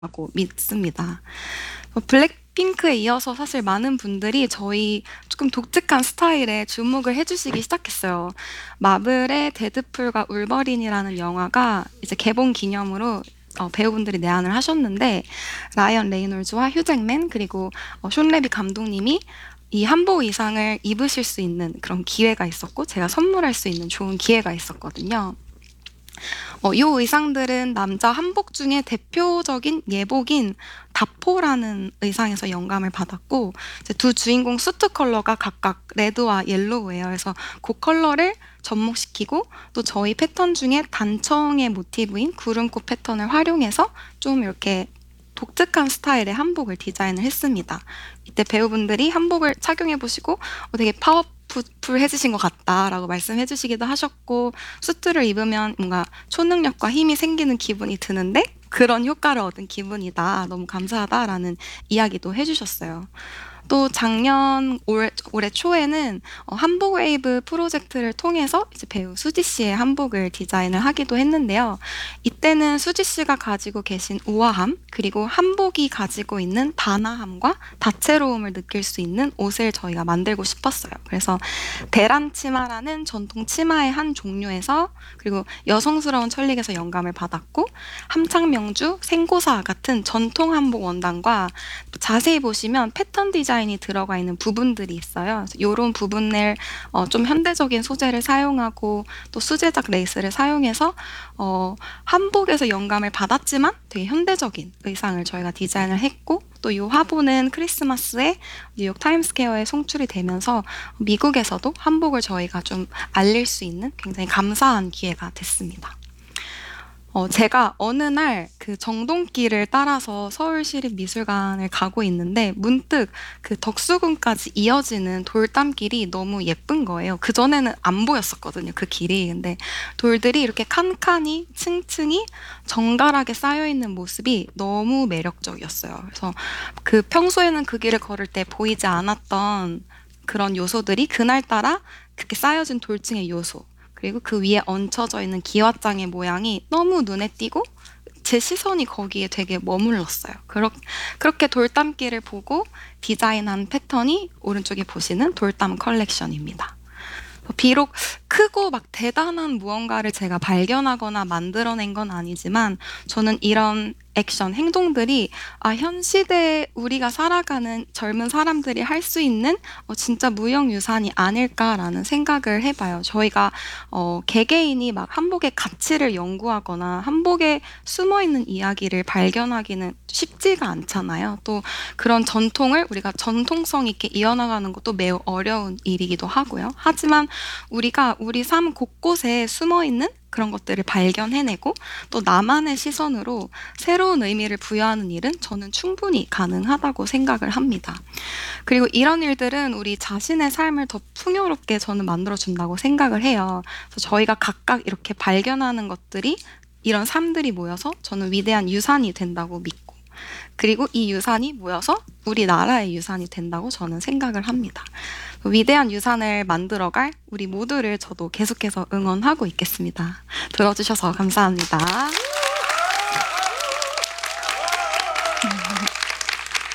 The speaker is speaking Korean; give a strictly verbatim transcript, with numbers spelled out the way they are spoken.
라고 믿습니다. 어 블랙핑크에 이어서 사실 많은 분들이 저희 조금 독특한 스타일에 주목을 해 주시기 시작했어요. 마블의 데드풀과 울버린이라는 영화가 이제 개봉 기념으로 어 배우분들이 내한을 하셨는데 라이언 레이놀즈와 휴 잭맨 그리고 어 숀 레비 감독님이 이 한복 의상을 입으실 수 있는 그런 기회가 있었고 제가 선물할 수 있는 좋은 기회가 있었거든요. 어 요 의상들은 남자 한복 중에 대표적인 예복인 다포라는 의상에서 영감을 받았고 이제 두 주인공 수트 컬러가 각각 레드와 옐로우예요. 그래서 고 컬러를 접목시키고 또 저희 패턴 중에 단청의 모티브인 구름꽃 패턴을 활용해서 좀 이렇게 독특한 스타일의 한복을 디자인을 했습니다. 이때 배우분들이 한복을 착용해 보시고 어 되게 파워풀해지신 것 같다라고 말씀해 주시기도 하셨고 수트를 입으면 뭔가 초능력과 힘이 생기는 기분이 드는데 그런 효과를 얻은 기분이다. 너무 감사하다라는 이야기도 해 주셨어요. 또 작년 올 올해 초에는 어 한복 웨이브 프로젝트를 통해서 이제 배우 수지 씨의 한복을 디자인을 하기도 했는데요. 이때는 수지 씨가 가지고 계신 우아함 그리고 한복이 가지고 있는 단아함과 다채로움을 느낄 수 있는 옷을 저희가 만들고 싶었어요. 그래서 대란 치마라는 전통 치마의 한 종류에서 그리고 여성스러운 철릭에서 영감을 받았고 함창명주, 생고사 같은 전통 한복 원단과 자세히 보시면 패턴 디자인이 들어가 있는 부분들이 있어요. 그래서 요런 부분을 어 좀 현대적인 소재를 사용하고 또 수제작 레이스를 사용해서 어 한복에서 영감을 받았지만 되게 현대적인 의상을 저희가 디자인을 했고 또 요 화보는 크리스마스에 뉴욕 타임스퀘어에 송출이 되면서 미국에서도 한복을 저희가 좀 알릴 수 있는 굉장히 감사한 기회가 됐습니다. 어 제가 어느 날 그 정동길을 따라서 서울시립미술관을 가고 있는데 문득 그 덕수궁까지 이어지는 돌담길이 너무 예쁜 거예요. 그전에는 안 보였었거든요, 그 길이. 근데 돌들이 이렇게 칸칸이 층층이 정갈하게 쌓여 있는 모습이 너무 매력적이었어요. 그래서 그 평소에는 그 길을 걸을 때 보이지 않았던 그런 요소들이 그날따라 그렇게 쌓여진 돌층의 요소 그리고 그 위에 얹혀져 있는 기와장의 모양이 너무 눈에 띄고 제 시선이 거기에 되게 머물렀어요. 그렇 그렇게 돌담길을 보고 디자인한 패턴이 오른쪽에 보시는 돌담 컬렉션입니다. 비록 크고 막 대단한 무언가를 제가 발견하거나 만들어낸 건 아니지만 저는 이런 액션, 행동들이 아, 현 시대에 우리가 살아가는 젊은 사람들이 할 수 있는 어, 진짜 무형유산이 아닐까라는 생각을 해봐요. 저희가 어, 개개인이 막 한복의 가치를 연구하거나 한복에 숨어있는 이야기를 발견하기는 쉽지가 않잖아요. 또 그런 전통을 우리가 전통성 있게 이어나가는 것도 매우 어려운 일이기도 하고요. 하지만 우리가 우리 삶 곳곳에 숨어있는 그런 것들을 발견해내고 또 나만의 시선으로 새로운 의미를 부여하는 일은 저는 충분히 가능하다고 생각을 합니다. 그리고 이런 일들은 우리 자신의 삶을 더 풍요롭게 저는 만들어준다고 생각을 해요. 그래서 저희가 각각 이렇게 발견하는 것들이 이런 삶들이 모여서 저는 위대한 유산이 된다고 믿고 그리고 이 유산이 모여서 우리나라의 유산이 된다고 저는 생각을 합니다. 위대한 유산을 만들어갈 우리 모두를 저도 계속해서 응원하고 있겠습니다. 들어주셔서 감사합니다.